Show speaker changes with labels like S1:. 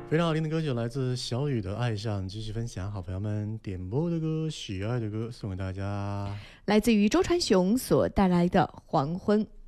S1: 非常好听的歌曲来自小雨的《爱上》，继续分享好朋友们点播的歌，喜爱的歌送给大家，
S2: 来自于周传雄所带来的《黄昏》。